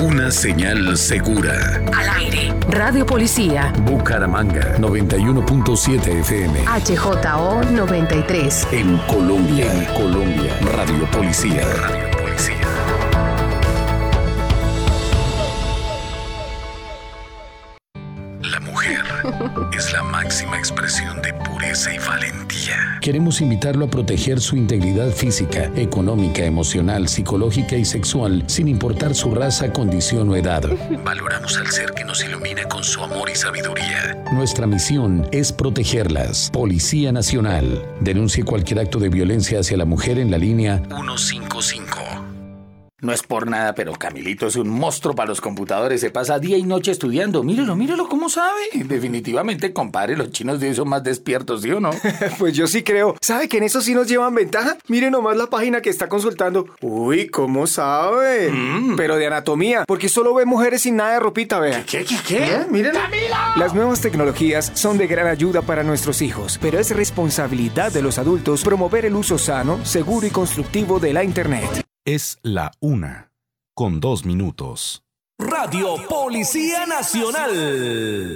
Una señal segura. Al aire. Radio Policía. Bucaramanga 91.7 FM. HJO 93. En Colombia. Radio Policía. La mujer es la máxima expresión de pureza y valentía. Queremos invitarlo a proteger su integridad física, económica, emocional, psicológica y sexual, sin importar su raza, condición o edad. Valoramos al ser que nos ilumina con su amor y sabiduría. Nuestra misión es protegerlas. Policía Nacional. Denuncie cualquier acto de violencia hacia la mujer en la línea 155. No es por nada, pero Camilito es un monstruo para los computadores. Se pasa día y noche estudiando. Mírelo, ¿cómo sabe? Definitivamente, compadre, los chinos de hoy son más despiertos, ¿sí o no? Pues yo sí creo. ¿Sabe que en eso sí nos llevan ventaja? Mire nomás la página que está consultando. Uy, ¿cómo sabe? Pero de anatomía, porque solo ve mujeres sin nada de ropita, vea. ¿Qué? Miren. Las nuevas tecnologías son de gran ayuda para nuestros hijos, pero es responsabilidad de los adultos promover el uso sano, seguro y constructivo de la Internet. Es la 1:02. Radio Policía Nacional.